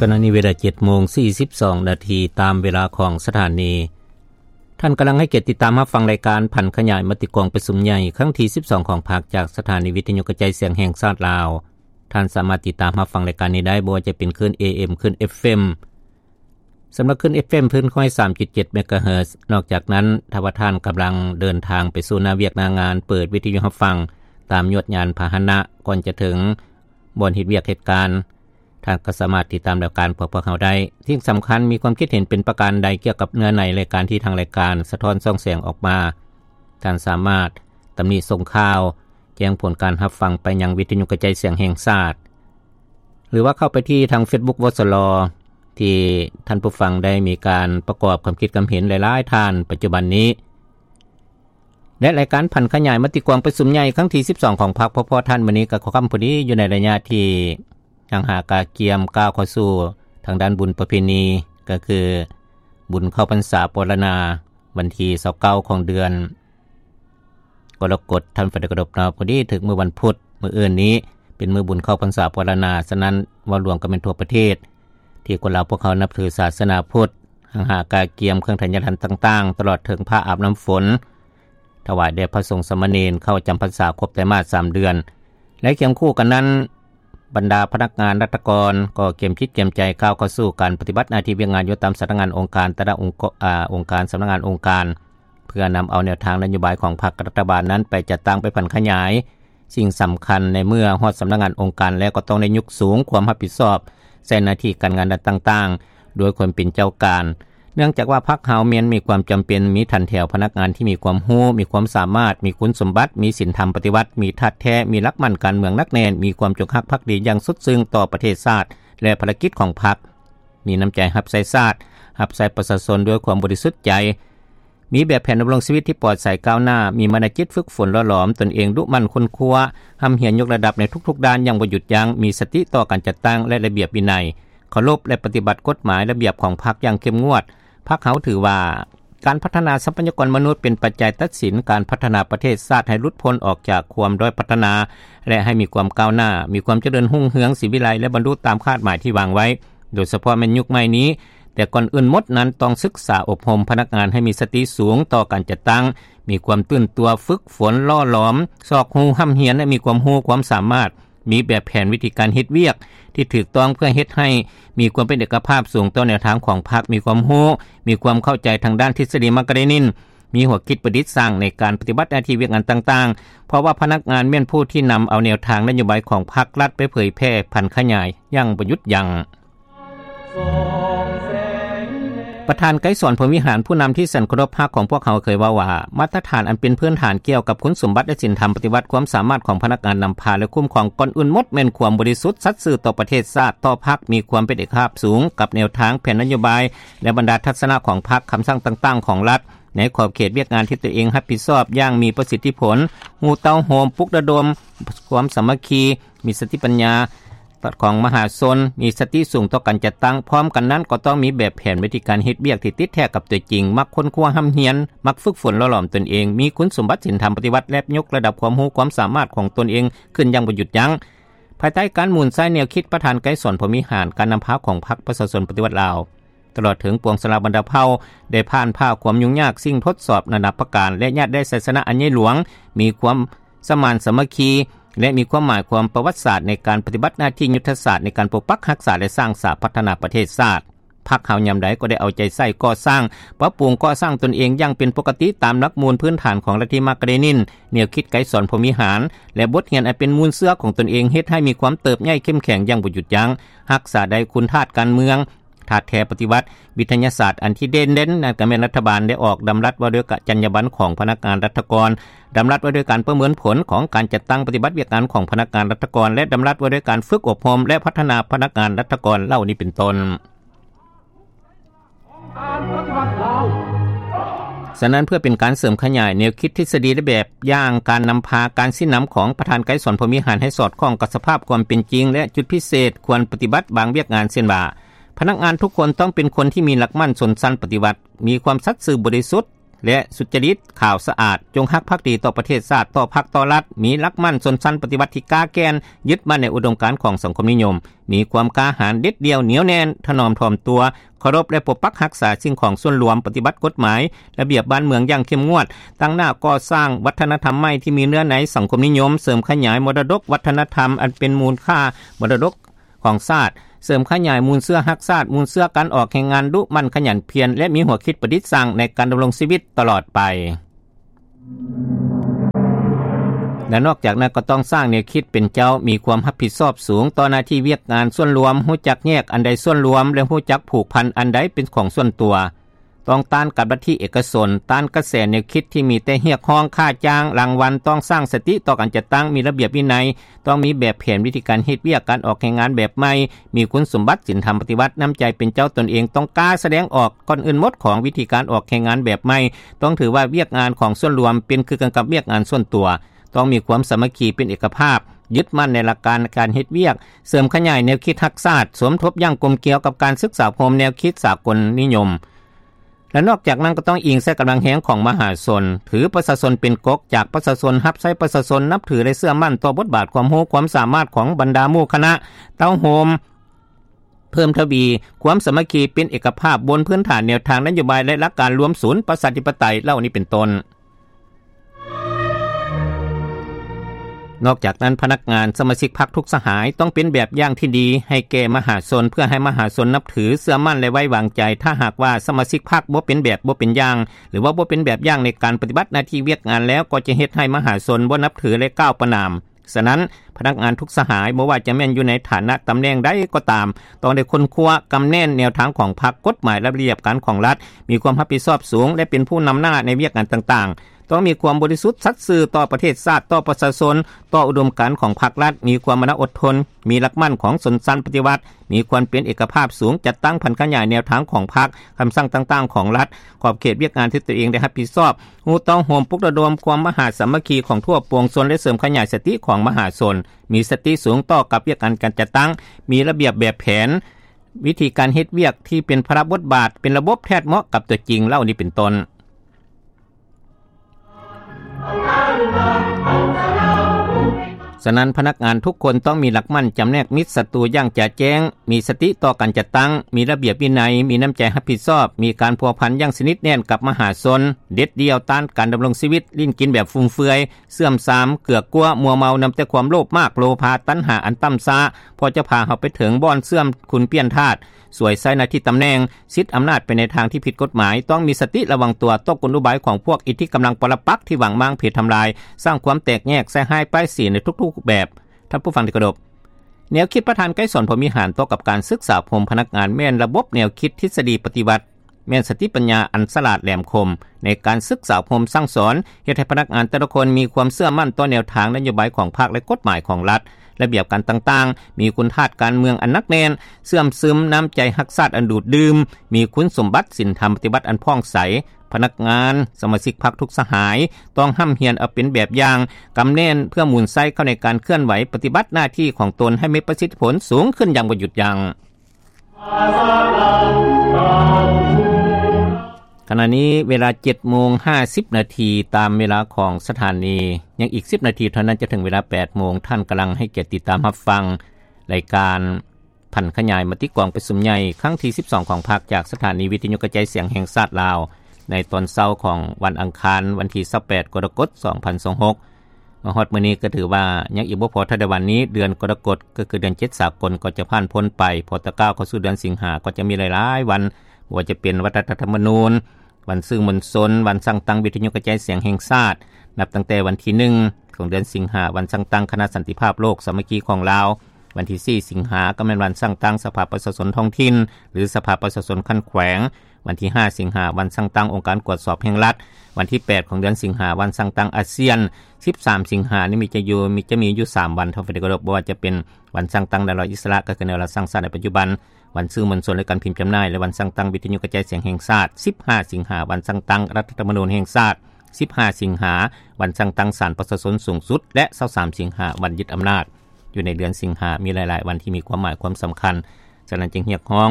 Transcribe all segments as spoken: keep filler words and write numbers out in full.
ขณะนี้เวลา เจ็ดโมงสี่สิบสอง นาทีตามเวลาของสถานีท่านกำลังให้เกียรติติดตามรับฟังรายการผันขยายมติกองประชุมใหญ่ครั้งที่สิบสองของภาคจากสถานีวิทยุกระจายเสียงแห่งชาติลาวท่านสามารถติดตามรับฟังรายการนี้ได้บ่ว่าจะเป็นคลื่น เอ เอ็ม คลื่น เอฟ เอ็ม สำหรับคลื่น เอฟ เอ็ม คลื่น สามจุดเจ็ด เมกะเฮิรตซ์นอกจากนั้นถ้าว่าท่านกำลังเดินทางไปสู่นาเวียกนางานเปิดวิทยุรับฟังตามยวดยานพาหนะก่อนจะถึงบ่อนเฮ็ดเวียกเหตุการณ์ท่านก็สามารถติดตามรายการพวกพวกเราได้ที่สำคัญมีความคิดเห็นเป็นประการใดเกี่ยวกับเนื้อในรายการที่ทางรายการสะท้อนส่องแสงออกมาท่านสามารถตำหนิส่งข่าวแจ้งผลการรับฟังไปยังวิทยุกระจายเสียงแห่งชาติหรือว่าเข้าไปที่ทาง Facebook วสลที่ท่านผู้ฟังได้มีการประกอบความคิดความเห็นหลายๆท่านปัจจุบันนี้และรายการผันขยายมติกองประชุมใหญ่ครั้งที่สิบสองของพรรคพพท่านวันนี้ก็ขอคำพอดีอยู่ในระยะที่ทางหากาเกียมก้าวเข้าสู่ทางด้านบุญประเพณีก็คือบุญเข้าพรรษาปรณาวันที่ยี่สิบเก้าของเดือนกรกฎท่านฝากระดบนาพอดีถึงมื้อวันพุธมื้ออื่นนี้เป็นมื้อบุญเข้าพรรษาปรณาฉะนั้นว่ารวมกันเป็นทั่วประเทศที่คนเราพวกเขานับถือศาสนาพุทธทางหากาเกียมเครื่องธัญญาณต่างๆตลอดถึงพระอาบน้ำฝนถวายแด่พระสงฆ์สามเณรเข้าจำพรรษาครบไตรมาสสามเดือนและเคียงคู่กันนั้นบรรดาพนักงานราชการก็เก็บคิดเก็บใจก้าวเข้าสู่การปฏิบัติหน้าที่เวียงงานอยู่ตามสำนักงานองค์การแต่ละองค์อ่าองค์การสำนักงานองค์การเพื่อนำเอาแนวทางนโยบายของพรรครัฐบาลนั้นไปจัดตั้งไปผันขยายสิ่งสำคัญในเมื่อฮอดสำนักงานองค์การแล้วก็ต้องได้ยกสูงความรับผิดชอบใส่หน้าที่การงานต่างๆโดยคนเป็นเจ้าการเนื่องจากว่าพรรคเฮาเมียนมีความจำเป็นมีทันแถวพนักงานที่มีความรู้มีความสามารถมีคุณสมบัติมีศีลธรรมปฏิวัติมีทัดแท้มีรักมั่นการเมืองนักแน่นมีความจงรักภักดีอย่างสุดซึ้งต่อประเทศชาติและภารกิจของพรรคมีน้ำใจรับใช้ชาติรับใช้ประชาชนด้วยความบริสุทธิ์ใจมีแบบแผนดำรงชีวิตที่ปลอดภัยก้าวหน้ามีมนจิตฝึกฝนหล่อหลอมตนเองดุมั่นค้นคว้าทำเหียนยกระดับในทุกๆด้านอย่างบ่หยุดยั้งมีสติต่อการจัดตั้งและระเบียบวินัยเคารพและปฏิบัติกฎหมายระเบียบของพรรคอย่างเข้มงวดพรรคเขาถือว่าการพัฒนาทรัพยากรมนุษย์เป็นปัจจัยตัดสินการพัฒนาประเทศชาติให้หลุดพ้นออกจากความด้อยพัฒนาและให้มีความก้าวหน้ามีความเจริญรุ่งเรืองสิวิไลและบรรลุตามคาดหมายที่วางไว้โดยเฉพาะในยุคใหม่นี้แต่ก่อนอื่นหมดนั้นต้องศึกษาอบรมพนักงานให้มีสติสูงต่อการจัดตั้งมีความตื่นตัวฝึกฝนล่อหลอมสอกหูห้ำเหียนและมีความรู้ความสามารถมีแบบแผนวิธีการเฮ็ดเวียกที่ถูกต้องเพื่อเฮ็ดให้มีความเป็นเอกภาพสูงต่อแนวทางของพรรคมีความรู้มีความเข้าใจทางด้านทฤษฎีมาร์กาเรนินมีหัวคิดประดิษฐ์สร้างในการปฏิบัติหน้าที่เวียกงานต่างๆเพราะว่าพนักงานแม่นผู้ที่นำเอาแนวทางนโยบายของพรรครัฐไปเผยแพร่ผันขยายอย่างประยุทธ์ยังประธานไกรสอนพรหมวิหารผู้นำที่แสนเคารพรักของพวกเขาเคยว่าว่ามาตรฐานอันเป็นพื้นฐานเกี่ยวกับคุณสมบัติและศีลธรรมปฏิบัติความสามารถของพนักงานนำพาและคุ้มครองก่อนอื่นหมดแม่นความบริสุทธิ์สัตย์ซื่อต่อประเทศชาติต่อพรรคมีความเป็นเอกภาพสูงกับแนวทางแผนนโยบายและบรรดาทัศนะของพรรคคำสั่งต่างๆของรัฐในขอบเขตเวียกงานที่ตัวเองรับผิดชอบอย่างมีประสิทธิผลหูเต้าโหมปลุกระดมความสามัคคีมีสติปัญญาของมหาชนมีสติสูงต่อการจัดตั้งพร้อมกันนั้นก็ต้องมีแบบแผนวิธีการเฮ็ดเวียกที่ติดแท้กับตัวจริงมักค้นคว้าห้ำเหียนมักฝึกฝนหล่อหลอมตนเองมีคุณสมบัติศีลธรรมปฏิบัติและยกระดับความรู้ความสามารถของตนเองขึ้นอย่างบ่หยุดยั้งภายใต้การหมุนใช้แนวคิดประธานไกรสอนพรหมวิหารการนำพาของพรรคประชาชนปฏิวัติลาวตลอดถึงปวงสลาบรรดาเผ่าได้ผ่านผ่าความยุ่งยากสิ่งทดสอบนานาประการและญาติได้ศาสนาอันใหญ่หลวงมีความสมานสามัคคีและมีความหมายความประวัติศาสตร์ในการปฏิบัติหน้าที่ยุทธศาสตร์ในการปกปักรักษาและสร้างสาพัฒนาประเทศชาติพรรคเฮายามใดก็ได้เอาใจใส่ก่อสร้างปรับปรุงก่อสร้างตนเองอย่างเป็นปกติตามหลักมูลพื้นฐานของลัทธิมาร์กาเรนินแนวคิดไกรสอนพรหมวิหารและบทเรียนอันเป็นมูลเสื้อของตนเองเฮ็ดให้มีความเติบใหญ่เข้มแข็งอย่างบ่หยุดยั้งรักษาได้คุณธาตุการเมืองธาตุแท้ปฏิวัติวิทยาศาสตร์อันที่เด่นเด่นนั่นก็แม่นรัฐบาลได้ออกดำรัสว่าด้วยจรรยาบรรณของพนักงานรัฐกรดำรัสว่าด้วยการประเมินผลของการจัดตั้งปฏิบัติเวียกงานของพนักงานรัฐกรและดำรัสว่าด้วยการฝึกอบรมและพัฒนาพนักงานรัฐกรเหล่านี้เป็นต้นฉะนั้นเพื่อเป็นการเสริมขยายแนวคิดทฤษฎีและแบบอย่างการนำพาการสิ้นน้ำของประธานไกรสอนพรหมวิหารให้สอดคล้องกับสภาพความเป็นจริงและจุดพิเศษควรปฏิบัติบางเวียกงานเช่นว่าพนักงานทุกคนต้องเป็นคนที่มีหลักมั่นสนสันปฏิบัติมีความสัตย์ซื่อบริสุทธิ์และสุจริตข่าวสะอาดจงรักภักดีต่อประเทศชาติต่อพรรคต่อรัฐมีหลักมั่นชนชั้นปฏิบัติที่กล้าแกนยึดมั่นในอุดมการณ์ของสังคมนิยมมีความกล้าหาญเด็ดเดี่ยวเหนียวแน่นถนอมถ่อมตัวเคารพและปกปักรักษาสิ่งของส่วนรวมปฏิบัติกฎหมายระเบียบบ้านเมืองอย่างเข้มงวดตั้งหน้าก่อสร้างวัฒนธรรมใหม่ที่มีเนื้อในสังคมนิยมเสริมขยายมรดกวัฒนธรรมอันเป็นมูลค่ามรดกของชาติเสริมขยายมูลเสื้อฮักชาติมูลเสื้อการออกแข่งงานดุมั่นขยันเพียรและมีหัวคิดประดิษฐ์สร้างในการดำรงชีวิตตลอดไปและนอกจากนั้นก็ต้องสร้างแนวคิดเป็นเจ้ามีความรับผิดชอบสูงต่อหน้าที่เวียกงานส่วนรวมรู้จักแยกอันใดส่วนรวมและรู้จักผูกพันอันใดเป็นของส่วนตัวต้องต้านกับลัทธิเอกชนต้านกระแสแนวคิดที่มีแต่เรียกร้องค่าจ้างรางวัลต้องสร้างสติต่อการจัดตั้งมีระเบียบวินัยต้องมีแบบแผนวิธีการเฮ็ดเวียกการออกแข่งงานแบบใหม่มีคุณสมบัติศีลธรรมปฏิบัติน้ำใจเป็นเจ้าตนเองต้องกล้าแสดงออกก่อนอื่นหมดของวิธีการออกแข่งงานแบบใหม่ต้องถือว่าเวียกงานของส่วนรวมเป็นคือกันกับเวียกงานส่วนตัวต้องมีความสามัคคีเป็นเอกภาพยึดมั่นในหลักการการเฮ็ดเวียกเสริมขยายแนวคิดทักษะสมทบอย่างกลมเกลียวกับการศึกษาโฮมแนวคิดสากลนิยมและนอกจากนั้นก็ต้องอิงใส่กำลังแห่งของมหาชนถือประชาชนเป็นกกจากประชาชนรับใช้ประชาชนนับถือและเชื่อมั่นต่อบทบาทความรู้ความสามารถของบรรดาหมู่คณะเต้าโฮมเพิ่มทวีความสามัคคีเป็นเอกภาพบนพื้นฐานแนวทางนโยบายและหลักการรวมศูนย์ประชาธิปไตยเหล่านี้เป็นต้นนอกจากนั้นพนักงานสมาชิกพรรคทุกสหายต้องเป็นแบบอย่างที่ดีให้แก่มหาชนเพื่อให้มหาชนนับถือเชื่อมั่นและไว้วางใจถ้าหากว่าสมาชิกพรรคบ่เป็นแบบบ่เป็นอย่างหรือว่าบ่เป็นแบบอย่างในการปฏิบัติหน้าที่เวียกงานแล้วก็จะเฮ็ดให้มหาชนบ่นับถือและก้าวประนามฉะนั้นพนักงานทุกสหายบ่ว่าจะแม่นอยู่ในฐานะตำแหน่งใดก็ตามต้องได้ค้นคว้ากำแน่นแนวทางของพรรคกฎหมายและระเบียบการของรัฐมีความรับผิดชอบสูงและเป็นผู้นำหน้าในเวียกงานต่างๆต้องมีความบริสุทธิ์สัตย์ซื่อต่อประเทศชาติต่อประชาชนต่ออุดมการณ์ของพรรครัฐมีความมนอดทนมีหลักมั่นของสนสันปฏิวัติมีความเป็นเอกภาพสูงจัดตั้งพันขยายแนวทางของพรรคคำสั่งต่างๆของรัฐขอบเขตเวียกงานที่ตัวเองได้รับผิดชอบฮู้ต้องโฮมปลุกระดมความมหาสามัคคีของทั่วปวงชนและเสริมขยายสติของมหาชนมีสติสูงต่อกับเวียกงานการจัดตั้งมีระเบียบแบบแผนวิธีการเฮ็ดเวียกที่เป็นพระบทบาทเป็นระบบแท้เหมาะกับตัวจริงเหล่านี้เป็นต้นฉะนั้นพนักงานทุกคนต้องมีหลักมั่นจำแนกมิตรศัตรูอย่างแจ่แจ้งมีสติต่อการจัดตั้งมีระเบียบวินัยมีน้ำใจรับผิดชอบมีการพัวพันอย่างสนิทแน่นกับมหาชนเด็ดเดียวต้านการดำรงชีวิตลิ้นกินแบบฟุ่มเฟือยเสื่อมทรามเกือกกลัวมัวเมานำแต่ความโลภมากโลภะตัณหาอันต่ำช้าพอจะพาเฮาไปถึงบ่อนเสื่อมคุณเปี้ยนทาสสวยใส่หน้าที่ตำแหน่งสิทธิ์อำนาจไปในทางที่ผิดกฎหมายต้องมีสติระวังตัวตกกลอุบายของพวกอิทธิกำลังปรปักษ์ที่หวังมั่งผิดทำลายสร้างความแตกแยกแสหายป้ายสีในทุกๆแบบท่านผู้ฟังที่เคารพแนวคิดประธานไกรสอนพรหมิหารต่อกับการศึกษาพมพนักงานแม่นระบบแนวคิดทฤษฎีปฏิบัติแม่นสติปัญญาอันฉลาดแหลมคมในการศึกษาพมสร้างสอนเฮ็ดให้พนักงานแต่ละคนมีความเชื่อมั่นต่อแนวทางนโยบายของภาคและกฎหมายของรัฐระเบียบการต่างๆมีคุณธาตุการเมืองอันนักแน่นเสื่อมซึมน้ำใจรักชาติอันดูดดื่มมีคุณสมบัติศีลธรรมปฏิบัติอันผ่องใสพนักงานสมาชิกพรรคทุกสหายต้องห้ำเฮียนเอาเป็นแบบอย่างกำแน่นเพื่อหมุนไส้เข้าในการเคลื่อนไหวปฏิบัติหน้าที่ของตนให้มีประสิทธิผลสูงขึ้นอย่างบ่หยุดยั้งขณะนี้เวลา เจ็ดโมงห้าสิบ นาทีตามเวลาของสถานียังอีกสิบนาทีเท่านั้นจะถึงเวลา แปดโมงท่านกำลังให้เกียรติติดตามรับฟังรายการพันขยายมติกองประชุมใหญ่ครั้งที่สิบสองของพรรคจากสถานีวิทยุกระจายเสียงแห่งชาติลาวในตอนเช้าของวันอังคารวันที่ยี่สิบแปดกรกฎาคมสองพันยี่สิบหกมาฮอดมื้อนี้ก็ถือว่ายังอีกบ่พอทันวันนี้เดือนกรกฎาคมก็คือเดือนเจ็ดสากลก็จะผ่านพ้นไปพอตะก้าวเข้าสู่เดือนสิงหาก็จะมีหลายๆวันบ่ว่าจะเป็นวันรัฐธรรมนูญวันสื่อมวลชนวันสั่งตั้งวิทยุกระจายเสียงแห่งชาตินับตั้งแต่วันที่หนึ่งของเดือนสิงหาวันสั่งตั้งคณะสันติภาพโลกสามัคคีของลาววันที่สี่สิงหาก็เป็นวันสั่งตั้งสภาประชาชนท้องถิ่นหรือสภาประชาชนขั้นแขวงวันที่ห้าสิงหาวันสั่งตั้งองค์การตรวจสอบแห่งรัฐวันที่แปดของเดือนสิงหาวันสั่งตั้งอาเซียนสิบสามสิงหานี่มีจะอยู่มีจะมีอยู่สามวันเท่าที่กระทบบ่ว่าจะเป็นวันสั่งตั้งดาวอิสระก็คือแนวรัฐสร้างชาติในปัจจุบันวันสื่อมวลชนและการพิมพ์จำหน่ายและวันสั่งตั้งวิทยุกระจายเสียงแห่งชาติสิบห้าสิงหาวันสั่งตั้งรัฐธรรมนูญแห่งชาติสิบห้าสิงหาวันสั่งตั้งศาลประชาชนสูงสุดและยี่สิบสามสิงหาวันยึดอำนาจอยู่ในเดือนสิงหามีหลายๆวันที่มีความหมายความสำคัญฉะนั้นจึงเรียกร้อง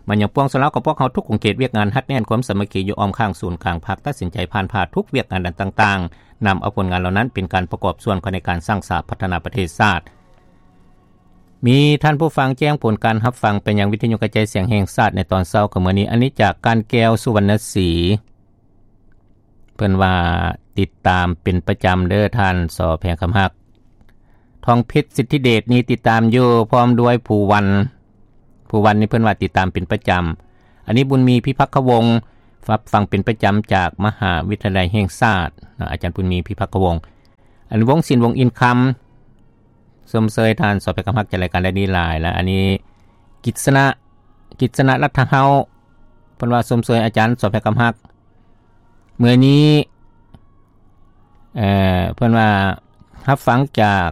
มันยังป้องสลาวกับพวกเฮาทุกกรุงเขตเวียกงานฮัดแน่นความสามัคคีอยู่อ้อมข้างศูนย์กลางภาคตัดสินใจผ่านพาทุกเวียกงานต่างๆนำเอาผลงานเหล่านั้นเป็นการประกอบส่วนในการสร้างสาพัฒนาประเทศชาติมีท่านผู้ฟังแจ้งผลการรับฟังเป็นอย่างวิทยุกระจายเสียงแห่งชาติในตอนเช้าของมื้อนี้อันนี้จากการแก้วสุวรรณศรีเพิ่นว่าติดตามเป็นประจำเด้อท่านสอแพงคำฮักทองเพชรสิทธิเดชนี่ติดตามอยู่พร้อมด้วยผู้วันผู้วันนี่เพิ่นว่าติดตามเป็นประจำอันนี้บุญมีพิพักขวงศ์ฟังเป็นประจำจากมหาวิทยาลัยแห่งชาติอาจารย์บุญมีพิพักขวงศ์อันวงศิลป์วงอินคำสมเสยทานสอแพงคำฮักจัดรายการได้ดีหลายแล้วอันนี้กิษณะกิษณะรัฐเฮาเพิ่นว่าสมเสยอาจารย์สอแพงคำฮักเมื่อนี้เอ่อเพิ่นว่ารับฟังจาก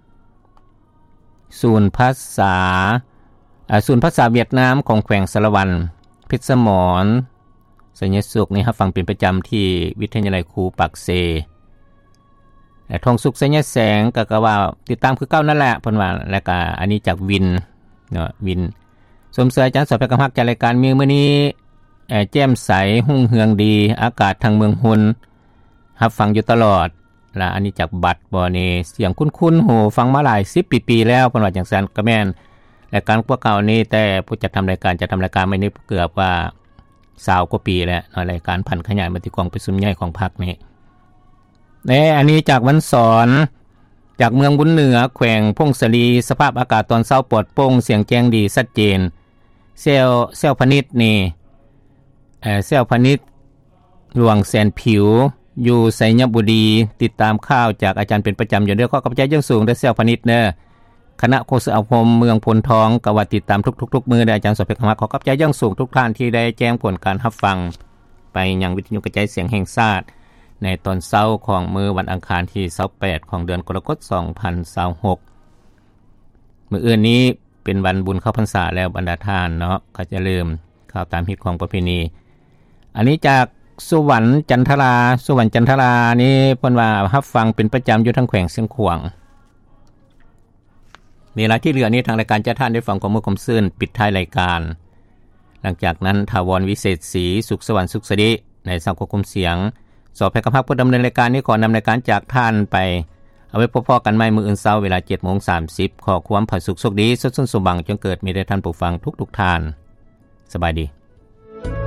ศูนย์ภาษาอ่าศูนย์ภาษาเวียดนามของแขวงสารวันเพชรสมรสัญญสุขนี่รับฟังเป็นประจำที่วิทยาลัยครูปักเซแต่ทองสุขสัญญแสงก็ก็ว่าติดตามคือเก่านั่นแหละเพิ่นว่าแล้วก็อันนี้จากวินเนาะวินสมเสยอาจารย์สอแพงคำฮักจัดรายการมีมื้อนี้เอ่อแจ่มใสหุ่งเฮืองดีอากาศทางเมืองหุนรับฟังอยู่ตลอดและอันนี้จากบัตรบ่นี่เสียงคุ้นๆหูฟังมาหลายสิบปีๆแล้วเพิ่นว่าจังซั่นก็แม่นและการพวกเก่านี้แต่ผู้จัดทำรายการจะทำรายการไม่ได้เกือบว่ายี่สิบกว่าปีแล้วในรายการพันขยายมติกองประชุมใหญ่ของพรรคนี้แน่อันนี้จากวันสอนจากเมืองบุญเหนือแขวงพงศลีสภาพอากาศตอนเช้าปลอดโปร่งเสียงแจ้งดีชัดเจนเซลเซลพนิชนี่เอ่อเซลพนิชหลวงแสนผิวอยู่ไสยบุรีติดตามข่าวจากอาจารย์เป็นประจำอยู่เด้อขอกับใจยังสูงได้เซลพนิชเด้อคณะโฆษกอาคมเมืองพลทองก็ว่าติดตามทุกๆๆมื้อได้อาจารย์สอแพงคำฮักขอกับใจยังสูงทุกท่านที่ได้แจ้งผลการรับฟังไปยังวิทยุกระจายเสียงแห่งชาติในตอนเช้าของมื้อวันอังคารที่ยี่สิบแปดของเดือนกรกฎาคมสองพันยี่สิบหกมื้ออื่นนี้เป็นวันบุญเข้าพรรษาแล้วบรรดาท่านเนาะก็จะลืมข่าวตามฮิตของประเพณีอันนี้จากสุวรรณจันทราสุวรรณจันทรานี่เพิ่นว่ารับฟังเป็นประจำอยู่ทางแขวงเสียงขวางเวลาที่เหลือนี้ทางรายการจะท่านได้ฟังความมือคมซื่นปิดท้ายรายการหลังจากนั้นถาวรวิเศษศรีสุขสวรรค์สุขสดิในสังควบคุมเสียงสอบแพงคำฮักผู้ดำเนินรายการนี้ขอนำรายการจากท่านไปเอาไว้พบๆกันใหม่มื้ออื่นเช้าเวลา เจ็ดโมงสามสิบ ขอความผาสุกโชคดีสุขสมบังจงเกิดมีแด่ท่านผู้ฟังทุกๆท่านสบายดี